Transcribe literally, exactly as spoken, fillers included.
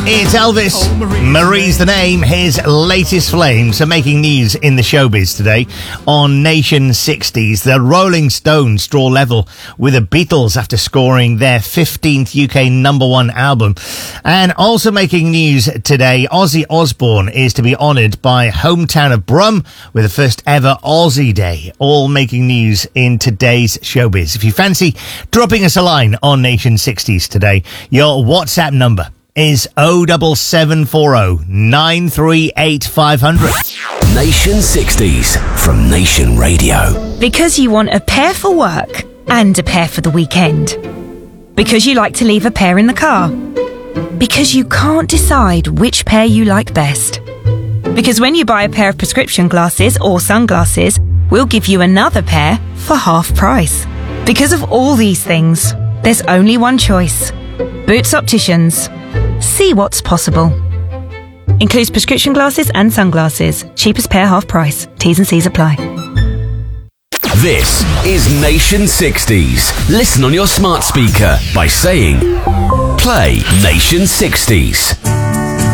It's Elvis. Marie's the name. His latest flame. So making news in the showbiz today on Nation sixties. The Rolling Stones draw level with the Beatles after scoring their fifteenth U K number one album. And also making news today, Ozzy Osbourne is to be honoured by hometown of Brum with the first ever Aussie Day. All making news in today's showbiz. If you fancy dropping us a line on Nation sixties today, your WhatsApp number is oh seven seven four oh nine three eight five hundred. Nation sixties from Nation Radio. Because you want a pair for work and a pair for the weekend. Because you like to leave a pair in the car. Because you can't decide which pair you like best. Because when you buy a pair of prescription glasses or sunglasses, we'll give you another pair for half price. Because of all these things, there's only one choice. Boots Opticians. See what's possible. Includes prescription glasses and sunglasses. Cheapest pair half price. T's and C's apply. This is Nation sixties. Listen on your smart speaker by saying, play Nation sixties.